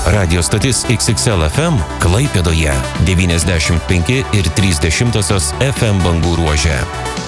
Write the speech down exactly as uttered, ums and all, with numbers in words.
Radio stotis X X L F M Klaipėdoje devyniasdešimt penki ir trys dešimtosios F M bangų ruože.